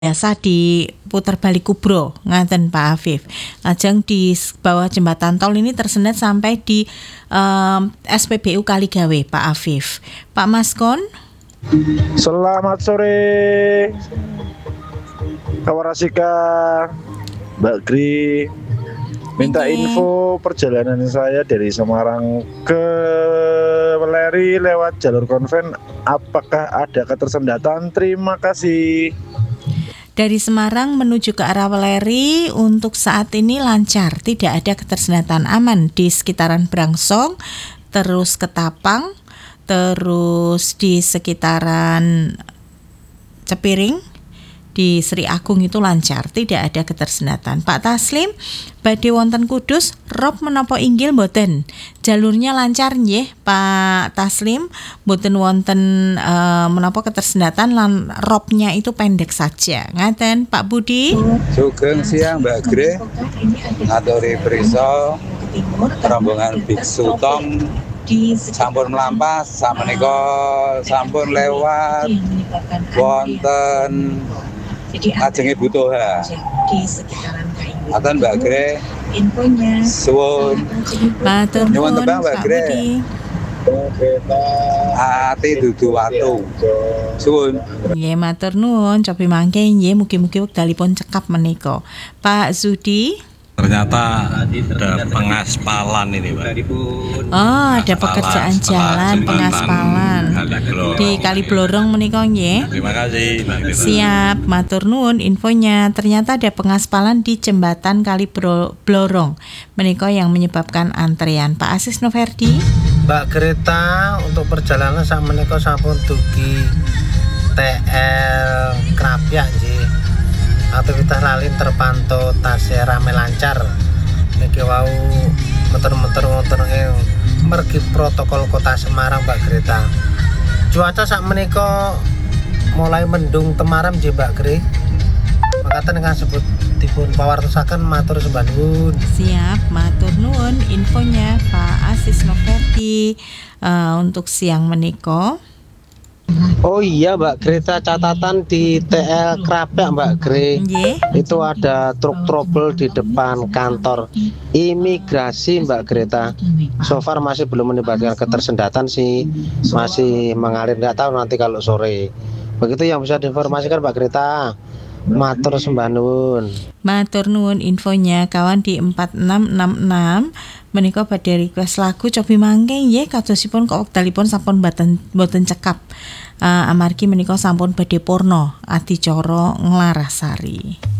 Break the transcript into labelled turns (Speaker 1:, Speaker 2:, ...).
Speaker 1: biasa diputar balik kubro ngaten Pak Afif. Lajeng di bawah jembatan tol ini tersendat sampai di SPBU Kaligawe Pak Afif. Pak Maskon.
Speaker 2: Selamat sore Kawarasika Mbak Gri. Minta info perjalanan saya dari Semarang ke Weleri lewat jalur konven, apakah ada ketersendatan? Terima kasih.
Speaker 1: Dari Semarang menuju ke arah Weleri untuk saat ini lancar, tidak ada ketersendatan, aman di sekitaran Brangsong, terus Ketapang, terus di sekitaran Cepiring, di Sri Agung itu lancar, tidak ada ketersendatan. Pak Taslim, badhe wonten Kudus, rob menapa inggil mboten? Jalurnya lancar nggih, Pak Taslim, mboten wonten menapa ketersendatan lan robnya itu pendek saja. Ngaten, Pak Budi.
Speaker 3: Sugeng siang Mbak Gre, ngaturi prisa rombongan Biksu Tom sampun melampas samenika sampun lewat wonten ajenge Butoha. Aten Mbak Gre, suwun.
Speaker 1: Matur
Speaker 3: Nyuwun
Speaker 1: nuwun
Speaker 3: tembang Mbak
Speaker 1: Pak
Speaker 3: Gre.
Speaker 1: Budi.
Speaker 3: Ati dudu watu. Suwun.
Speaker 1: Nggih matur nuwun, cobi mangke nggih mugi-mugi wekdalipun cekap menika. Pak Zudi.
Speaker 4: Ternyata ada pengaspalan ini, Pak.
Speaker 1: Oh, ada pekerjaan jalan pengaspalan di Kali Blorong menika nggih.
Speaker 4: Terima kasih.
Speaker 1: Siap, matur nuwun infonya. Ternyata ada pengaspalan di jembatan Kali Blorong menika yang menyebabkan antrean. Pak Asis Noverdi.
Speaker 5: Mbak Greta, untuk perjalanan sak menika sampun dugi TL Krapyak nggih. Aktivitas lalin terpantau tasnya rame lancar. Niki wau muter-muter mergi protokol Kota Semarang Mbak Greta. Cuaca sak menika mulai mendung temaram nggih Mbak Gre. Makaten ingkang sebut dipun pawartosaken matur sembah nuwun.
Speaker 1: Siap, matur nuwun infonya Pak Asis Noverdi untuk siang menika.
Speaker 5: Oh iya Mbak Greta, catatan di TL Krapyak Mbak Gre. Itu ada truk trouble di depan kantor imigrasi Mbak Greta. So far masih belum menimbulkan ketersendatan sih, masih mengalir, nggak tahu nanti kalau sore. Begitu yang bisa diinformasikan Mbak Greta. Matur sembah nuwun.
Speaker 1: Matur nuwun infonya kawan di 4666 menika badhe request lagu cobi mangke nggih kadosipun kok wekdalipun sampun boten cekap. Amargi menika sampun badhe purna adicara Nglarasari.